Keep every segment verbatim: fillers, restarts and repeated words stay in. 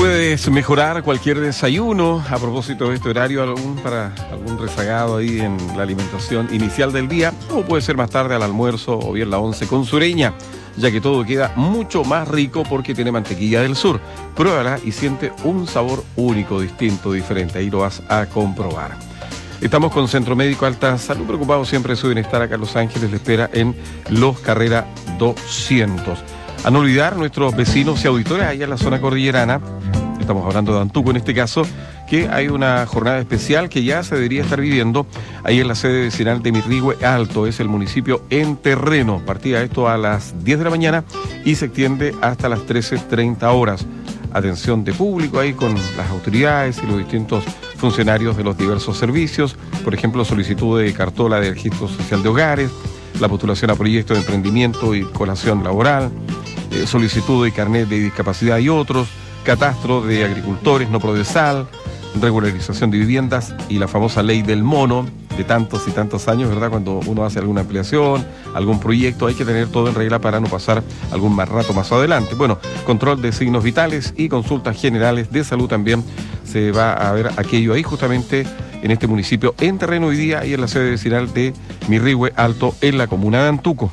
Puedes mejorar cualquier desayuno a propósito de este horario, algún para algún rezagado ahí en la alimentación inicial del día, o puede ser más tarde al almuerzo o bien la once con Sureña, ya que todo queda mucho más rico porque tiene mantequilla del sur. Pruébala y siente un sabor único, distinto, diferente. Ahí lo vas a comprobar. Estamos con Centro Médico Alta Salud, preocupado siempre de su bienestar. Acá en Los Ángeles le espera en Los Carrera doscientos. A no olvidar nuestros vecinos y auditores allá en la zona cordillerana, estamos hablando de Antuco en este caso, que hay una jornada especial que ya se debería estar viviendo ahí en la sede vecinal de Mirrihue Alto, es el municipio en terreno. Partía esto a las diez de la mañana y se extiende hasta las trece treinta horas. Atención de público ahí con las autoridades y los distintos funcionarios de los diversos servicios, por ejemplo, solicitud de cartola de registro social de hogares, la postulación a proyectos de emprendimiento y colación laboral, eh, solicitud de carnet de discapacidad y otros, catastro de agricultores no procesal, regularización de viviendas y la famosa ley del mono de tantos y tantos años, ¿verdad? Cuando uno hace alguna ampliación, algún proyecto, hay que tener todo en regla para no pasar algún más rato más adelante. Bueno, control de signos vitales y consultas generales de salud también se va a ver aquello ahí justamente en este municipio en terreno hoy día y en la sede vecinal de Mirrihue Alto en la comuna de Antuco.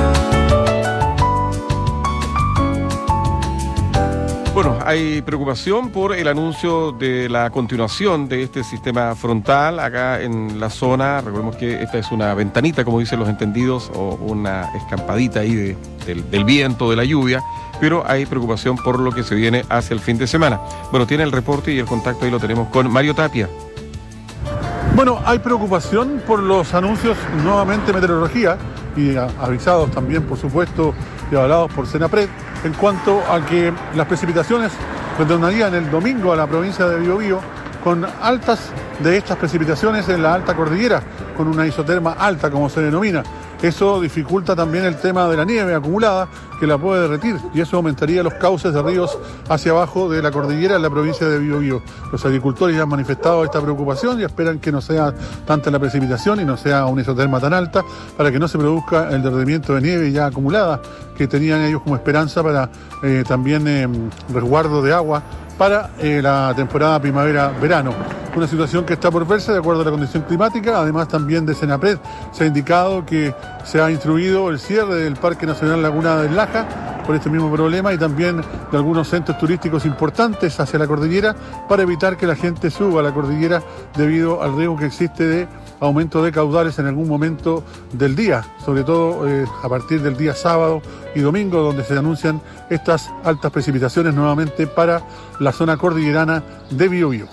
Bueno, hay preocupación por el anuncio de la continuación de este sistema frontal acá en la zona. Recordemos que esta es una ventanita, como dicen los entendidos, o una escampadita ahí de, del, del viento, de la lluvia, pero hay preocupación por lo que se viene hacia el fin de semana. Bueno, tiene el reporte y el contacto ahí lo tenemos con Mario Tapia. Bueno, hay preocupación por los anuncios nuevamente de meteorología y avisados también, por supuesto, y avalados por Senapred, en cuanto a que las precipitaciones retornarían el domingo a la provincia de Biobío con altas de estas precipitaciones en la alta cordillera, con una isoterma alta, como se denomina. Eso dificulta también el tema de la nieve acumulada, que la puede derretir, y eso aumentaría los cauces de ríos hacia abajo de la cordillera en la provincia de Biobío. Los agricultores ya han manifestado esta preocupación y esperan que no sea tanta la precipitación y no sea una isoterma tan alta, para que no se produzca el derretimiento de nieve ya acumulada que tenían ellos como esperanza para eh, también eh, resguardo de agua para eh, la temporada primavera-verano. Una situación que está por verse de acuerdo a la condición climática. Además, también de Senapred se ha indicado que se ha instruido el cierre del Parque Nacional Laguna del Laja por este mismo problema, y también de algunos centros turísticos importantes hacia la cordillera, para evitar que la gente suba a la cordillera debido al riesgo que existe de aumento de caudales en algún momento del día, sobre todo eh, a partir del día sábado y domingo, donde se anuncian estas altas precipitaciones nuevamente para la zona cordillerana de Biobío.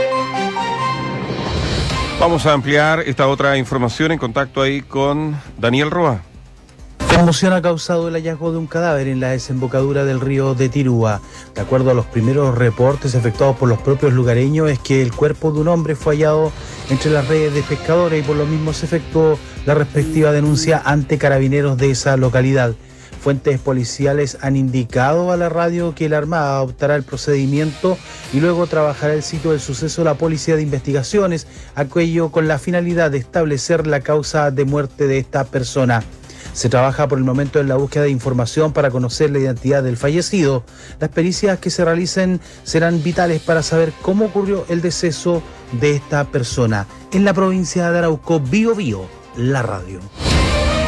Vamos a ampliar esta otra información en contacto ahí con Daniel Roa. Conmoción ha causado el hallazgo de un cadáver en la desembocadura del río de Tirúa. De acuerdo a los primeros reportes efectuados por los propios lugareños, es que el cuerpo de un hombre fue hallado entre las redes de pescadores, y por lo mismo se efectuó la respectiva denuncia ante carabineros de esa localidad. Fuentes policiales han indicado a la radio que la Armada adoptará el procedimiento y luego trabajará el sitio del suceso la Policía de Investigaciones, aquello con la finalidad de establecer la causa de muerte de esta persona. Se trabaja por el momento en la búsqueda de información para conocer la identidad del fallecido. Las pericias que se realicen serán vitales para saber cómo ocurrió el deceso de esta persona. En la provincia de Arauco, Biobío, la radio.